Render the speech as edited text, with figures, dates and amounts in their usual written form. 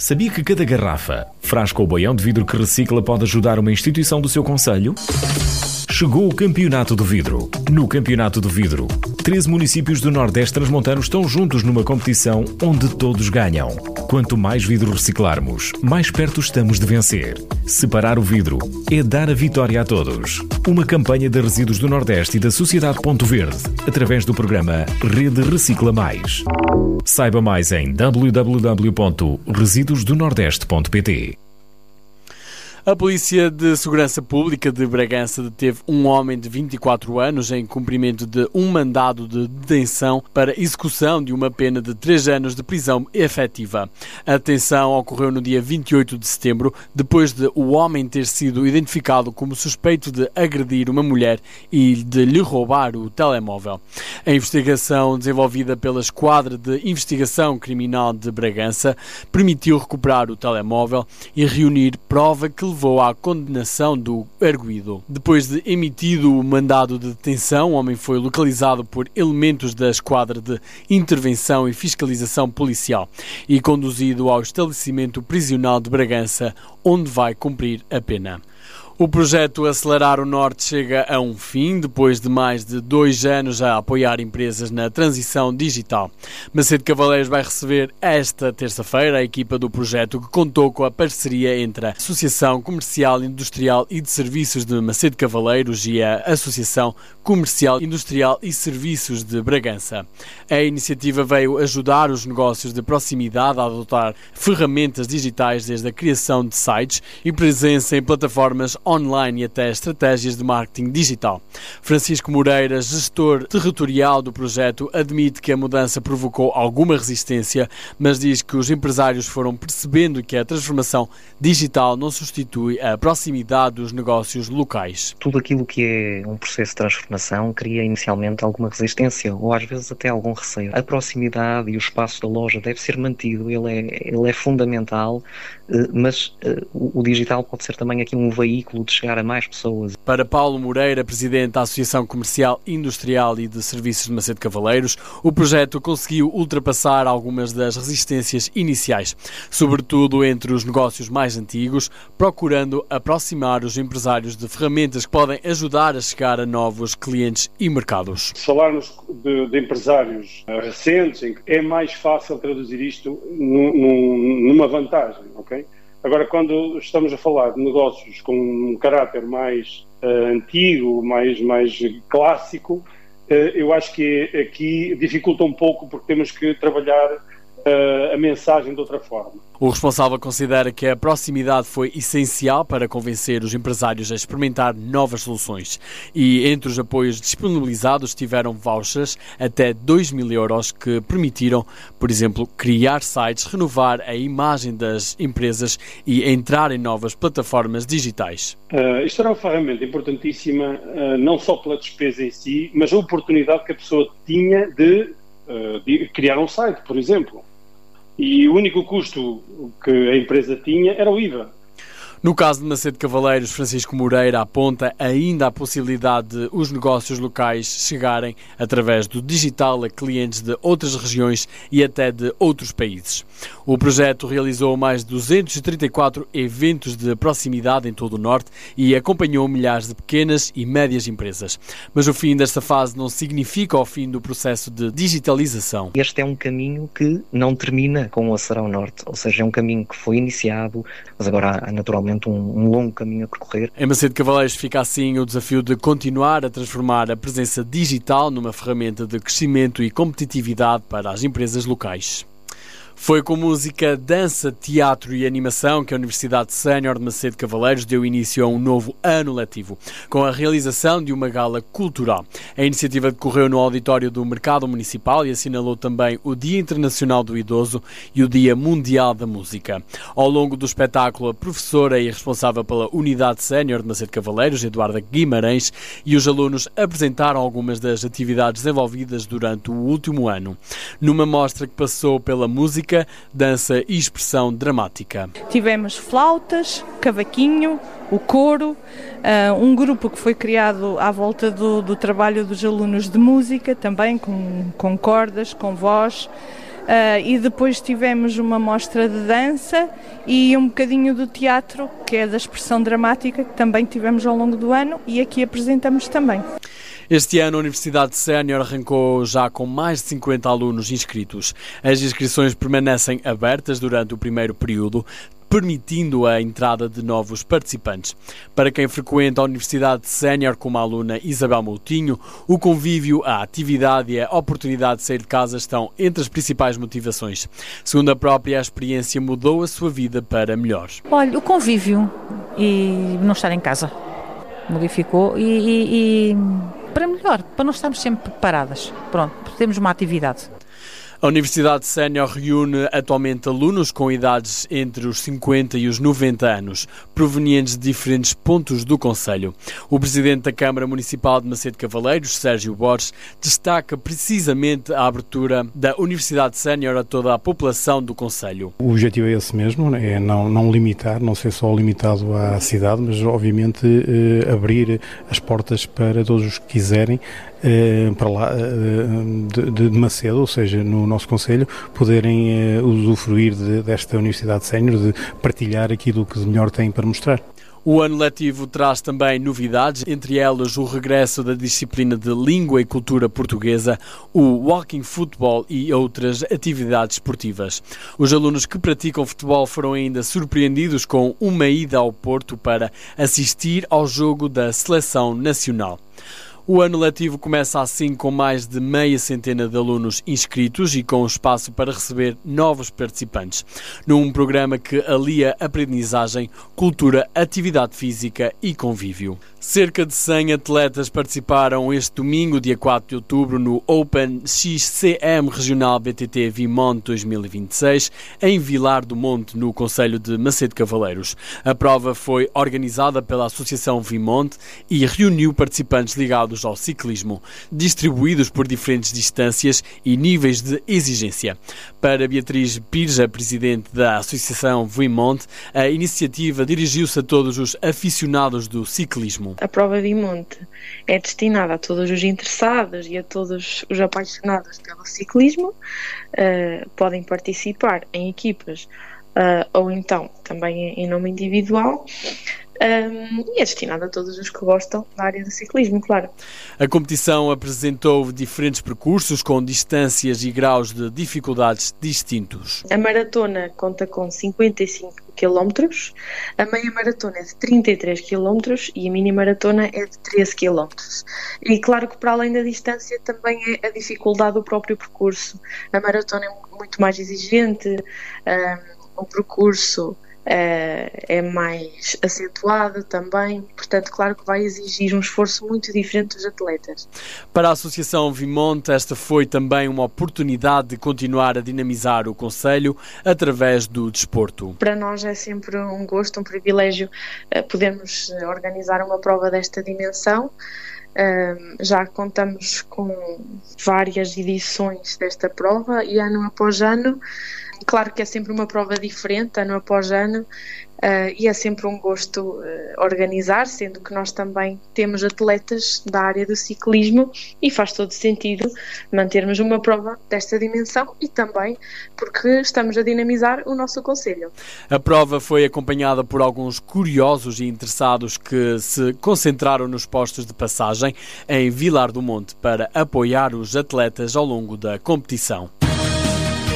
Sabia que cada garrafa, frasco ou boião de vidro que recicla pode ajudar uma instituição do seu concelho? Chegou o Campeonato do Vidro. No Campeonato do Vidro, 13 municípios do Nordeste transmontano estão juntos numa competição onde todos ganham. Quanto mais vidro reciclarmos, mais perto estamos de vencer. Separar o vidro é dar a vitória a todos. Uma campanha de Resíduos do Nordeste e da Sociedade Ponto Verde, através do programa Rede Recicla Mais. Saiba mais em www.residuosdonordeste.pt. A Polícia de Segurança Pública de Bragança deteve um homem de 24 anos em cumprimento de um mandado de detenção para execução de uma pena de 3 anos de prisão efetiva. A detenção ocorreu no dia 28 de setembro, depois de o homem ter sido identificado como suspeito de agredir uma mulher e de lhe roubar o telemóvel. A investigação desenvolvida pela Esquadra de Investigação Criminal de Bragança permitiu recuperar o telemóvel e reunir prova que levou à condenação do arguido. Depois de emitido o mandado de detenção, o homem foi localizado por elementos da Esquadra de Intervenção e Fiscalização Policial e conduzido ao estabelecimento prisional de Bragança, onde vai cumprir a pena. O projeto Acelerar o Norte chega a um fim, depois de mais de 2 anos a apoiar empresas na transição digital. Macedo Cavaleiros vai receber esta terça-feira a equipa do projeto, que contou com a parceria entre a Associação Comercial, Industrial e de Serviços de Macedo Cavaleiros e a Associação Comercial, Industrial e Serviços de Bragança. A iniciativa veio ajudar os negócios de proximidade a adotar ferramentas digitais, desde a criação de sites e presença em plataformas online e até estratégias de marketing digital. Francisco Moreira, gestor territorial do projeto, admite que a mudança provocou alguma resistência, mas diz que os empresários foram percebendo que a transformação digital não substitui a proximidade dos negócios locais. Tudo aquilo que é um processo de transformação cria inicialmente alguma resistência ou às vezes até algum receio. A proximidade e o espaço da loja deve ser mantido, ele é fundamental, mas o digital pode ser também aqui um veículo de chegar a mais pessoas. Para Paulo Moreira, presidente da Associação Comercial, Industrial e de Serviços de Macedo Cavaleiros, o projeto conseguiu ultrapassar algumas das resistências iniciais, sobretudo entre os negócios mais antigos, procurando aproximar os empresários de ferramentas que podem ajudar a chegar a novos clientes e mercados. Se falarmos de empresários recentes, é mais fácil traduzir isto numa vantagem, ok? Agora, quando estamos a falar de negócios com um caráter mais antigo, mais clássico, eu acho que aqui dificulta um pouco, porque temos que trabalhar a mensagem de outra forma. O responsável considera que a proximidade foi essencial para convencer os empresários a experimentar novas soluções e entre os apoios disponibilizados tiveram vouchers até 2.000 euros que permitiram, por exemplo, criar sites, renovar a imagem das empresas e entrar em novas plataformas digitais. Isto era uma ferramenta importantíssima, não só pela despesa em si, mas a oportunidade que a pessoa tinha de criar um site, por exemplo. E o único custo que a empresa tinha era o IVA. No caso de Macedo Cavaleiros, Francisco Moreira aponta ainda a possibilidade de os negócios locais chegarem através do digital a clientes de outras regiões e até de outros países. O projeto realizou mais de 234 eventos de proximidade em todo o Norte e acompanhou milhares de pequenas e médias empresas. Mas o fim desta fase não significa o fim do processo de digitalização. Este é um caminho que não termina com o Acelerar o Norte, ou seja, é um caminho que foi iniciado, mas agora há naturalmente um longo caminho a percorrer. Em Macedo Cavaleiros fica assim o desafio de continuar a transformar a presença digital numa ferramenta de crescimento e competitividade para as empresas locais. Foi com música, dança, teatro e animação que a Universidade Sénior de Macedo Cavaleiros deu início a um novo ano letivo, com a realização de uma gala cultural. A iniciativa decorreu no auditório do Mercado Municipal e assinalou também o Dia Internacional do Idoso e o Dia Mundial da Música. Ao longo do espetáculo, a professora e responsável pela Unidade Sénior de Macedo Cavaleiros, Eduarda Guimarães, e os alunos apresentaram algumas das atividades desenvolvidas durante o último ano, numa mostra que passou pela música, dança e expressão dramática. Tivemos flautas, cavaquinho, o coro, um grupo que foi criado à volta do trabalho dos alunos de música, também com cordas, com voz, e depois tivemos uma mostra de dança e um bocadinho do teatro, que é da expressão dramática, que também tivemos ao longo do ano e aqui apresentamos também. Este ano a Universidade Sénior arrancou já com mais de 50 alunos inscritos. As inscrições permanecem abertas durante o primeiro período, permitindo a entrada de novos participantes. Para quem frequenta a Universidade Sénior como a aluna Isabel Moutinho, o convívio, a atividade e a oportunidade de sair de casa estão entre as principais motivações. Segundo a própria, a experiência mudou a sua vida para melhor. Olha, o convívio e não estar em casa modificou e para melhor, para não estarmos sempre paradas. Pronto, temos uma atividade. A Universidade Sénior reúne atualmente alunos com idades entre os 50 e os 90 anos, provenientes de diferentes pontos do concelho. O presidente da Câmara Municipal de Macedo Cavaleiros, Sérgio Borges, destaca precisamente a abertura da Universidade Sénior a toda a população do concelho. O objetivo é esse mesmo, é não limitar, não ser só limitado à cidade, mas obviamente abrir as portas para todos os que quiserem para lá de Macedo, ou seja, no nosso concelho, poderem usufruir desta Universidade Sénior, de partilhar aquilo que de melhor têm para mostrar. O ano letivo traz também novidades, entre elas o regresso da disciplina de Língua e Cultura Portuguesa, o Walking Football e outras atividades esportivas. Os alunos que praticam futebol foram ainda surpreendidos com uma ida ao Porto para assistir ao jogo da Seleção Nacional. O ano letivo começa assim com mais de meia centena de alunos inscritos e com espaço para receber novos participantes, num programa que alia aprendizagem, cultura, atividade física e convívio. Cerca de 100 atletas participaram este domingo, dia 4 de outubro, no Open XCM Regional BTT Vimont 2026, em Vilar do Monte, no concelho de Macedo Cavaleiros. A prova foi organizada pela Associação Vimont e reuniu participantes ligados ao ciclismo, distribuídos por diferentes distâncias e níveis de exigência. Para Beatriz Pires, a presidente da Associação Vimont, a iniciativa dirigiu-se a todos os aficionados do ciclismo. A prova Vimont é destinada a todos os interessados e a todos os apaixonados pelo ciclismo. Podem participar em equipas ou então também em nome individual. E é destinado a todos os que gostam da área do ciclismo, claro. A competição apresentou diferentes percursos com distâncias e graus de dificuldades distintos. A maratona conta com 55 km, a meia maratona é de 33 km e a mini maratona é de 13 km. E claro que para além da distância também é a dificuldade do próprio percurso. A maratona é muito mais exigente, o percurso é mais acentuado também, portanto claro que vai exigir um esforço muito diferente dos atletas. Para a Associação Vimont, esta foi também uma oportunidade de continuar a dinamizar o concelho através do desporto. Para nós é sempre um gosto, um privilégio podermos organizar uma prova desta dimensão. Já contamos com várias edições desta prova e ano após ano. Claro que é sempre uma prova diferente, ano após ano, e é sempre um gosto organizar, sendo que nós também temos atletas da área do ciclismo e faz todo sentido mantermos uma prova desta dimensão e também porque estamos a dinamizar o nosso concelho. A prova foi acompanhada por alguns curiosos e interessados que se concentraram nos postos de passagem em Vilar do Monte para apoiar os atletas ao longo da competição.